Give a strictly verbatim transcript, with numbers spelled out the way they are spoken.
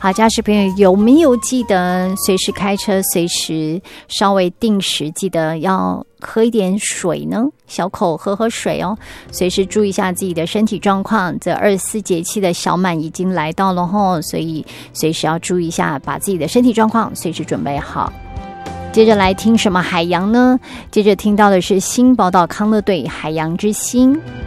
好，驾驶朋友有没有记得随时开车，随时稍微定时记得要喝一点水呢？小口喝喝水哦，随时注意一下自己的身体状况。这二十四节气的小满已经来到了吼，所以随时要注意一下，把自己的身体状况随时准备好。接着来听什么海洋呢？接着听到的是新宝岛康乐队《海洋之心》。